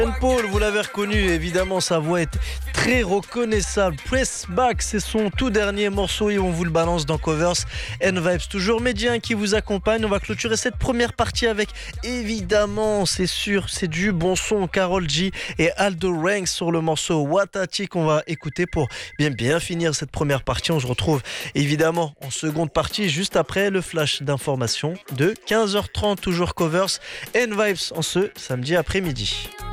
Paul, vous l'avez reconnu, évidemment, sa voix est très reconnaissable. Press Back, c'est son tout dernier morceau et on vous le balance dans Covers and Vibes. Toujours Médien qui vous accompagne. On va clôturer cette première partie avec, évidemment, c'est sûr, c'est du bon son. Karol G et Aldo Ranks sur le morceau Watati qu'on va écouter pour bien finir cette première partie. On se retrouve évidemment en seconde partie juste après le flash d'information de 15h30. Toujours Covers and Vibes en ce samedi après-midi.